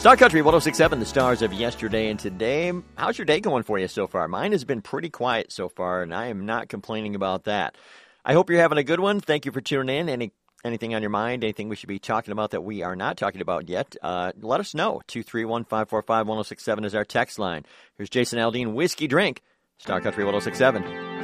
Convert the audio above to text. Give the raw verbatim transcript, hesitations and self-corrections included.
Star Country one oh six point seven, the stars of yesterday and today. How's your day going for you so far? Mine has been pretty quiet so far, and I am not complaining about that. I hope you're having a good one. Thank you for tuning in. Any Anything on your mind, anything we should be talking about that we are not talking about yet, uh, let us know. two three one, five four five, one oh six seven is our text line. Here's Jason Aldean, Whiskey Drink, Star Country one oh six point seven.